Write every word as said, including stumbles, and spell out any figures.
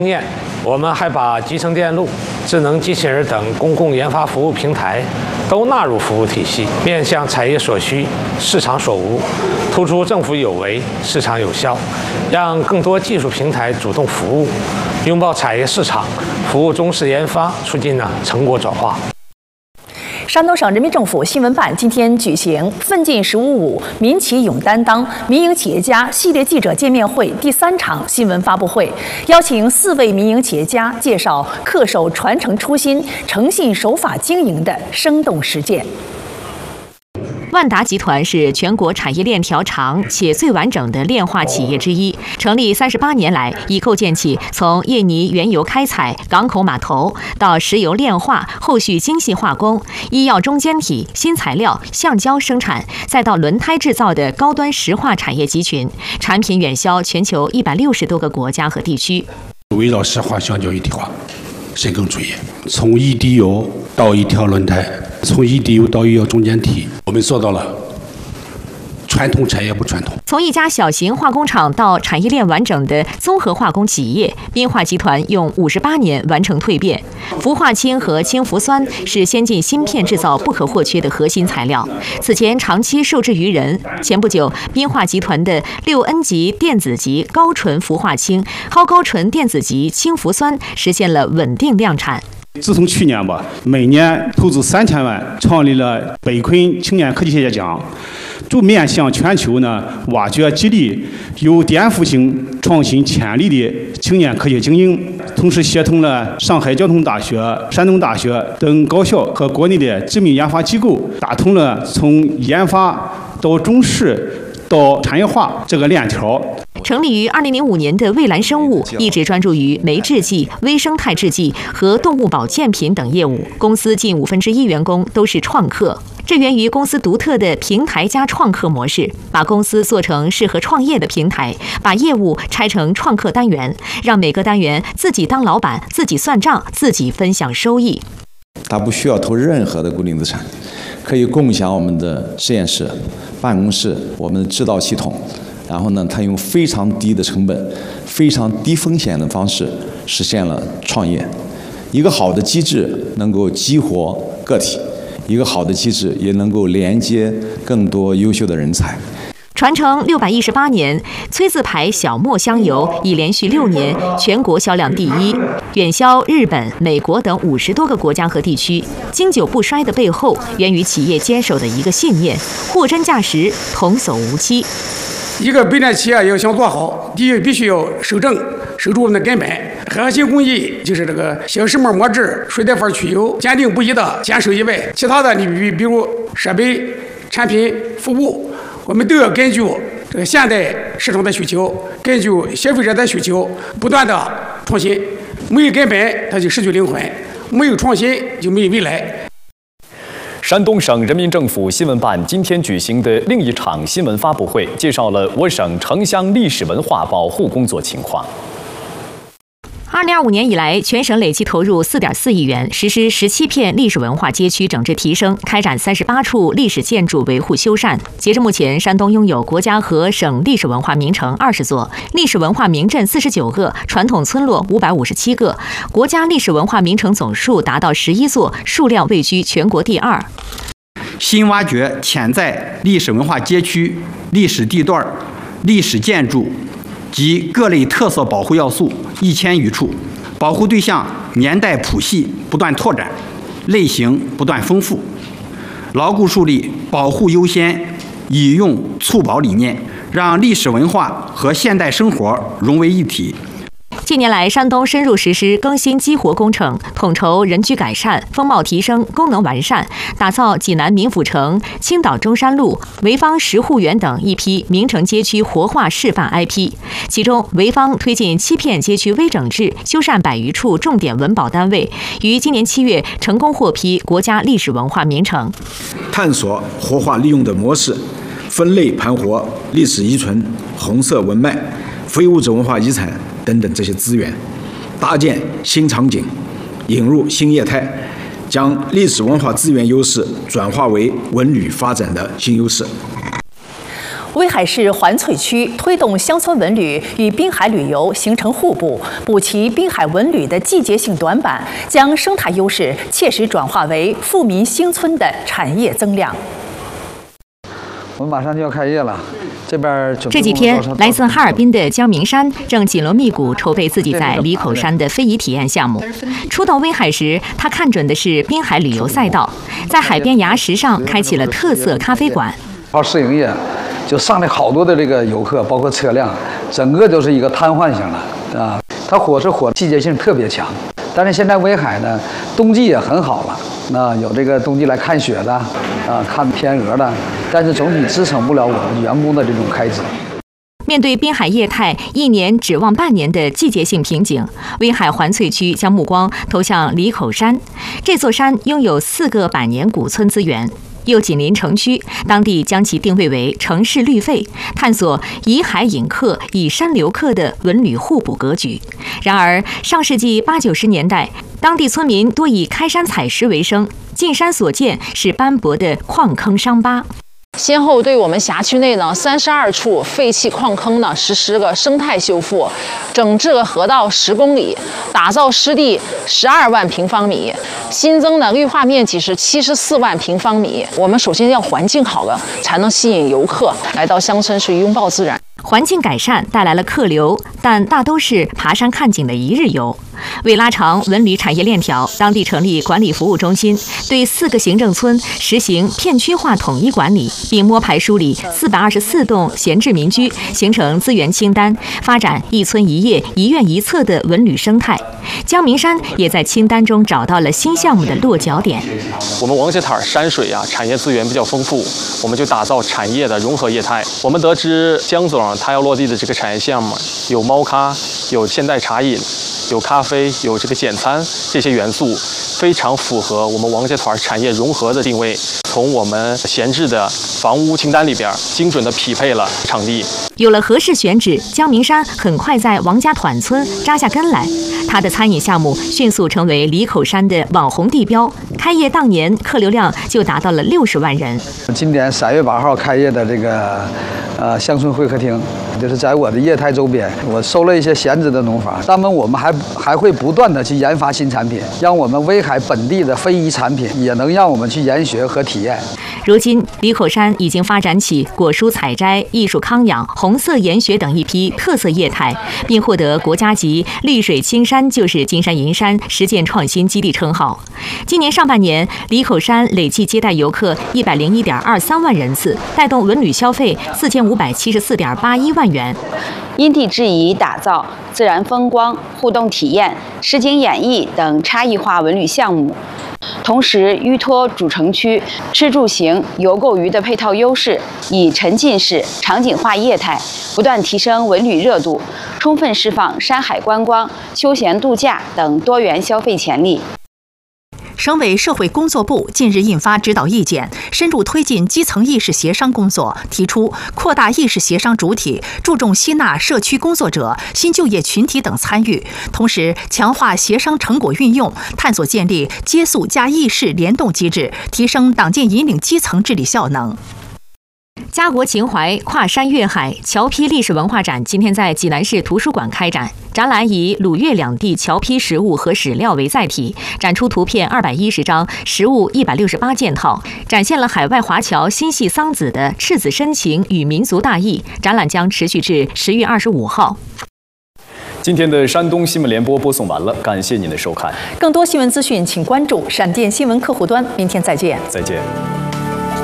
验，我们还把集成电路、智能机器人等公共研发服务平台都纳入服务体系，面向产业所需、市场所无，突出政府有为、市场有效，让更多技术平台主动服务，拥抱产业市场，服务中式研发，促进呢成果转化。 山东省人民政府新闻办今天举行“奋进“十五五”民企勇担当”民营企业家系列记者见面会第三场新闻发布会，邀请四位民营企业家介绍恪守传承初心、诚信守法经营的生动实践。 万达集团是全国产业链条长且最完整的炼化企业之一。成立三十八年来，已构建起从印尼原油开采、港口码头到石油炼化、后续精细化工、医药中间体、新材料、橡胶生产，再到轮胎制造的高端石化产业集群，产品远销全球一百六十多个国家和地区。 围绕石化、橡胶一体化，深耕专业，从一滴油到一条轮胎。 从一滴油到医药中间体，我们做到了传统产业不传统。 从一家小型化工厂到产业链完整的综合化工企业，彬化集团用五十八年完成蜕变。氟化氢和氢氟酸是先进芯片制造不可或缺的核心材料，此前长期受制于人。前不久，彬化集团的六 N 级电子级高纯氟化氢、超高纯电子级氢氟酸实现了稳定量产。 自从去年吧，每年投资三千万，创立了北昆青年科技企业奖，就面向全球呢，挖掘激励有颠覆性创新潜力的青年科学精英，同时协同了上海交通大学、山东大学等高校和国内的知名研发机构，打通了从研发到中试到产业化这个链条。 成立于二零零五年的蔚蓝生物一直专注于酶制剂、微生态制剂和动物保健品等业务。公司近五分之一员工都是创客，这源于公司独特的平台加创客模式，把公司做成适合创业的平台，把业务拆成创客单元，让每个单元自己当老板、自己算账、自己分享收益。 它不需要投任何的固定资产，可以共享我们的实验室、办公室、我们的制造系统。 然后呢，它用非常低的成本、非常低风险的方式实现了创业。一个好的机制能够激活个体，一个好的机制也能够连接更多优秀的人才。 传承六百一十八年，崔字牌小磨香油已连续六年全国销量第一，远销日本、美国等五十多个国家和地区。经久不衰的背后，源于企业坚守的一个信念：货真价实，童叟无欺。 一个北电企业要想做好，第一必须要守正，守住我们的根本。核心工艺就是这个小石磨磨制、水带法去油、坚定不移的坚守以外，其他的你比比如设备、产品、服务，我们都要根据这个现代市场的需求，根据消费者的需求，不断的创新。没有根本，它就失去灵魂；没有创新，就没有未来。 山东省人民政府新闻办今天举行的另一场新闻发布会，介绍了我省城乡历史文化保护工作情况。 二零二五年以来，全省累计投入四点四亿元，实施十七片历史文化街区整治提升，开展三十八处历史建筑维护修缮。截至目前，山东拥有国家和省历史文化名城二十座，历史文化名镇四十九个，传统村落五百五十七个，国家历史文化名城总数达到十一座，数量位居全国第二。 新挖掘潜在历史文化街区、历史地段、历史建筑 及各类特色保护要素一千余处，保护对象年代谱系不断拓展，类型不断丰富，牢固树立保护优先、以用促保理念，让历史文化和现代生活融为一体。 近年来，山东深入实施更新激活工程，统筹人居改善、风貌提升、功能完善，打造济南民府城、青岛中山路、潍坊石护园等一批名城街区活化示范 I P。其中，潍坊推进七片街区微整治，修缮百余处重点文保单位，于今年七月成功获批国家历史文化名城。 探索活化利用的模式，分类盘活历史遗存、红色文脉、非物质文化遗产 等等这些资源，搭建新场景，引入新业态，将历史文化资源优势转化为文旅发展的新优势。 威海市环翠区推动乡村文旅与滨海旅游形成互补，补齐滨海文旅的季节性短板，将生态优势切实转化为富民兴村的产业增量。 我们马上就要开业了。这边这几天，来自哈尔滨的江明山正紧锣密鼓筹备自己在梨口山的非遗体验项目。初到威海时，他看准的是滨海旅游赛道，在海边崖石上开启了特色咖啡馆。 号试营业，就上来好多的这个游客，包括车辆，整个都是一个瘫痪型的啊。它火是火，季节性特别强。但是现在威海呢，冬季也很好了，那有这个冬季来看雪的，啊，看天鹅的，但是总体支撑不了我们员工的这种开支。 面对滨海业态一年指望半年的季节性瓶颈，威海环翠区将目光投向梨口山。这座山拥有四个百年古村资源，又紧邻城区，当地将其定位为城市绿肺，探索以海引客、以山留客的文旅互补格局。然而，上世纪八九十年代，当地村民多以开山采石为生，进山所见是斑驳的矿坑伤疤。 先后对我们辖区内呢三十二处废弃矿坑呢实施个生态修复，整治个河道十公里，打造湿地十二万平方米，新增的绿化面积是七十四万平方米。我们首先要环境好了，才能吸引游客来到乡村去拥抱自然。 环境改善带来了客流，但大都是爬山看景的一日游。为拉长文旅产业链条，当地成立管理服务中心，对四个行政村实行片区化统一管理，并摸排梳理四百二十四栋闲置民居，形成资源清单，发展一村一业、一院一策的文旅生态。江明山也在清单中找到了新项目的落脚点。 我们王家滩山水啊，产业资源比较丰富，我们就打造产业的融合业态。我们得知江总他要落地的这个产业项目有猫咖，有现代茶饮，有咖啡，有这个简餐，这些元素非常符合我们王家团产业融合的定位。从我们闲置的房屋清单里边，精准的匹配了场地。 有了合适选址，江明山很快在王家团村扎下根来。他的餐饮项目迅速成为梨口山的网红地标。开业当年，客流量就达到了六十万人。 今年三月八号开业的这个呃乡村会客厅，就是在我的业态周边，我收了一些闲置的农房。那么我们还还会不断的去研发新产品，让我们威海本地的非遗产品也能让我们去研学和体验。 如今，梨口山已经发展起果蔬采摘、艺术康养、红色研学等一批特色业态，并获得国家级绿水青山就是金山银山实践创新基地称号。今年上半年，梨口山累计接待游客一百零一点二三万人次，带动文旅消费四千五百七十四点八一万元。 因地制宜打造自然风光、互动体验、实景演绎等差异化文旅项目，同时依托主城区吃住行游购娱的配套优势，以沉浸式场景化业态不断提升文旅热度，充分释放山海观光、休闲度假等多元消费潜力。 省委社会工作部近日印发指导意见，深入推进基层意识协商工作，提出扩大意识协商主体，注重吸纳社区工作者、新就业群体等参与，同时强化协商成果运用，探索建立接诉加议事联动机制，提升党建引领基层治理效能。 家国情怀跨山越海侨批历史文化展今天在济南市图书馆开展，展览以鲁粤两地侨批实物和史料为载体，展出图片二百一十张，实物一百六十八件套，展现了海外华侨心系桑梓的赤子深情与民族大义。展览将持续至十月二十五号。 今天的山东新闻联播播送完了，感谢您的收看。 更多新闻资讯，请关注闪电新闻客户端。明天再见。 再见。